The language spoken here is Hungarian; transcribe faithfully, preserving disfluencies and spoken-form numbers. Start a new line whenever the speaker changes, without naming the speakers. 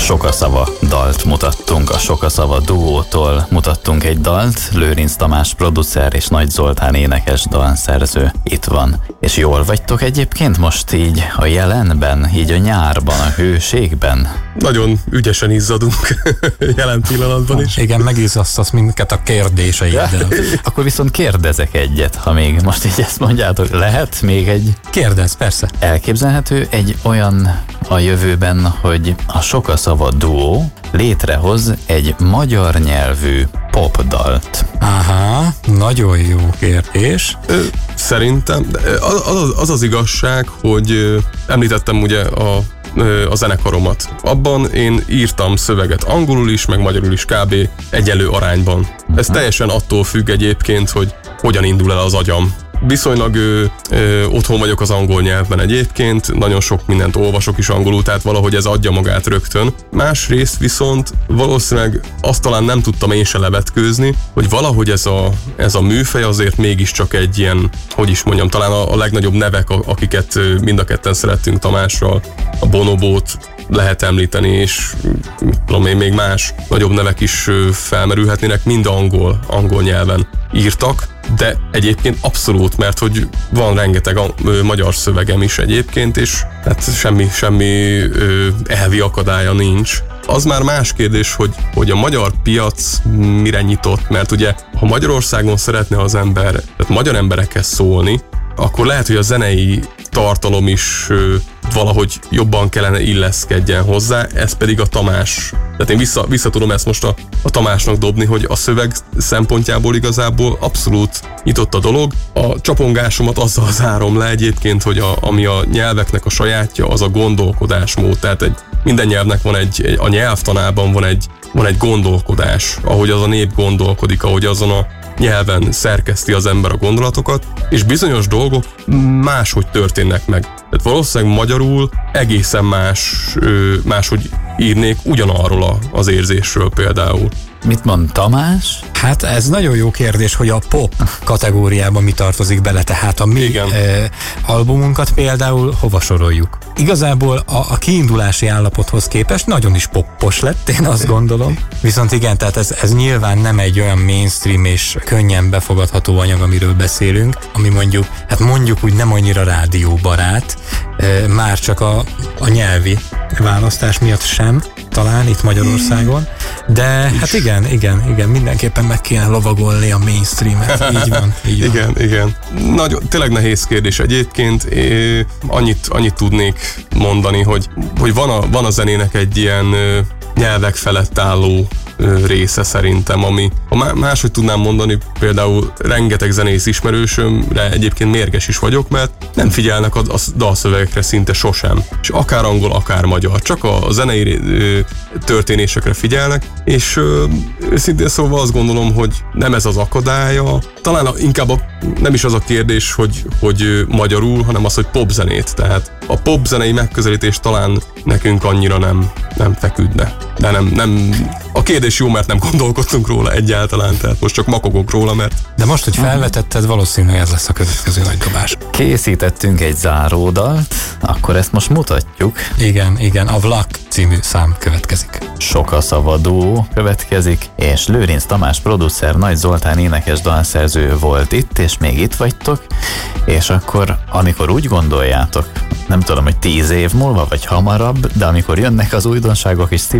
Sokaszava dalt mutattunk, a Sokaszava duótól mutattunk egy dalt, Lőrinc Tamás producer és Nagy Zoltán énekes dalszerző itt van. És jól vagytok egyébként most így a jelenben, így a nyárban, a hőségben?
Nagyon ügyesen izzadunk jelen pillanatban is.
Igen, megizzasztasz minket a kérdéseiddel.
Akkor viszont kérdezek egyet, ha még most így ezt mondjátok. Lehet még egy?
Kérdezz, persze.
Elképzelhető egy olyan a jövőben, hogy a Sokaszava duó létrehoz egy magyar nyelvű popdalt?
Aha, nagyon jó kérdés.
Ö, szerintem az, az, az az igazság, hogy említettem ugye a a zenekaromat. Abban én írtam szöveget angolul is, meg magyarul is kb. Egyenlő arányban. Ez teljesen attól függ egyébként, hogy hogyan indul el az agyam. Viszonylag ö, ö, otthon vagyok az angol nyelvben egyébként, nagyon sok mindent olvasok is angolul, tehát valahogy ez adja magát rögtön. Másrészt viszont valószínűleg azt talán nem tudtam én se levetkőzni, hogy valahogy ez a, ez a műfaj azért mégiscsak egy ilyen, hogy is mondjam, talán a, a legnagyobb nevek, akiket mind a ketten szerettünk Tamással, a Bonobót lehet említeni, és tudom én, még más nagyobb nevek is felmerülhetnének, mind angol, angol nyelven írtak, de egyébként abszolút, mert hogy van rengeteg a, ö, magyar szövegem is egyébként, és hát semmi, semmi ö, elvi akadálya nincs. Az már más kérdés, hogy, hogy a magyar piac mire nyitott, mert ugye, ha Magyarországon szeretne az ember, tehát magyar emberekhez szólni, akkor lehet, hogy a zenei tartalom is ö, valahogy jobban kellene illeszkedjen hozzá, ez pedig a Tamás. Tehát én vissza, vissza tudom ezt most a, a Tamásnak dobni, hogy a szöveg szempontjából igazából abszolút nyitott a dolog. A csapongásomat azzal zárom le egyébként, hogy a, ami a nyelveknek a sajátja, az a gondolkodásmód. Tehát egy, minden nyelvnek van egy, egy, a nyelvtanában van egy, van egy gondolkodás, ahogy az a nép gondolkodik, ahogy azon a nyelven szerkeszti az ember a gondolatokat, és bizonyos dolgok máshogy történnek meg. Tehát valószínűleg magyarul egészen más, máshogy írnék ugyanarról a, az érzésről például.
Mit mond Tamás?
Hát ez nagyon jó kérdés, hogy a pop kategóriába mi tartozik bele, tehát a mi e, albumunkat például hova soroljuk. Igazából a, a kiindulási állapothoz képest nagyon is poppos lett, én azt gondolom. Viszont igen, tehát ez, ez nyilván nem egy olyan mainstream és könnyen befogadható anyag, amiről beszélünk, ami mondjuk, hát mondjuk úgy nem annyira rádióbarát, e, már csak a, a nyelvi választás miatt sem, talán itt Magyarországon, de hát igen, igen, igen, mindenképpen meg kéne lovagolni a mainstreamet, így van, így van.
Igen, igen. Nagyon, tényleg nehéz kérdés egyébként, é, annyit, annyit tudnék mondani, hogy, hogy van, a, van a zenének egy ilyen ö, nyelvek felett álló ö, része szerintem, ami, ha máshogy tudnám mondani, például rengeteg zenész ismerősömre egyébként mérges is vagyok, mert nem figyelnek a, a dalszövegekre szinte sosem. És akár angol, akár magyar, csak a zenei ö, történésekre figyelnek, és ö, őszintén szóval azt gondolom, hogy nem ez az akadálya, talán a, inkább a, nem is az a kérdés, hogy, hogy magyarul, hanem az, hogy popzenét, tehát a popzenei megközelítés talán nekünk annyira nem, nem feküdne. De nem, nem, a kérdés jó, mert nem gondolkodtunk róla egyáltalán, tehát most csak makogok róla, mert...
De most, hogy felvetetted, valószínűleg ez lesz a következő nagy dobás.
Készítettünk egy záródalt, akkor ezt most mutatjuk.
Igen, igen, a Vlak című szám következik.
Sokaszava duó következik, és Lőrinc Tamás producer, Nagy Zoltán énekes dalszerző volt itt, és még itt vagytok, és akkor, amikor úgy gondoljátok, nem tudom, hogy tíz év múlva, vagy hamarabb, de amikor jönnek az újdonságok, és